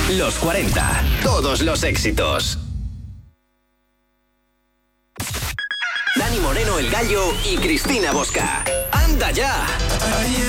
Los 40. Todos los éxitos. Dani Moreno, El Gallo y Cristina Bosca. ¡Anda ya!